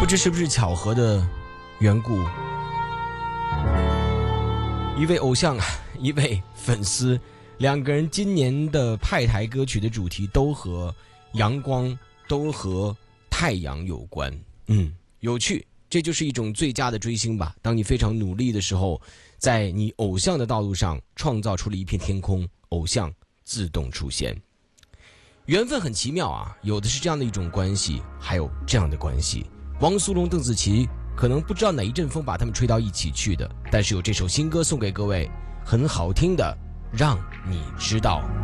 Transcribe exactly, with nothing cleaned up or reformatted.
不知是不是巧合的缘故，一位偶像，一位粉丝，两个人今年的派台歌曲的主题都和阳光，都和太阳有关。嗯，有趣，这就是一种最佳的追星吧。当你非常努力的时候，在你偶像的道路上创造出了一片天空，偶像自动出现。缘分很奇妙啊，有的是这样的一种关系，还有这样的关系。汪苏泷、邓紫棋可能不知道哪一阵风把他们吹到一起去的，但是有这首新歌送给各位，很好听的，让你知道。